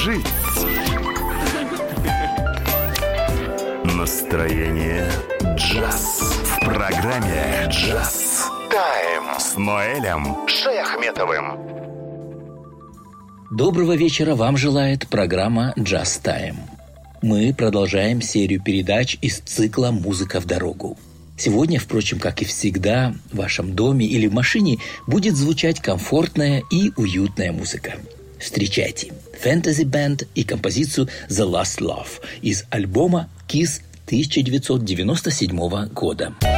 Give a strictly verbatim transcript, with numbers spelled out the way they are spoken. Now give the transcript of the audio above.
Жить. Настроение джаз. В программе «Джаз Тайм» с Ноэлем Шаяхметовым. Доброго вечера вам желает программа «Джаз Тайм». Мы продолжаем серию передач из цикла «Музыка в дорогу». Сегодня, впрочем, как и всегда, в вашем доме или в машине будет звучать комфортная и уютная музыка. Встречайте Fantasy Band и композицию «The Last Love» из альбома «Kiss» тысяча девятьсот девяносто седьмого года.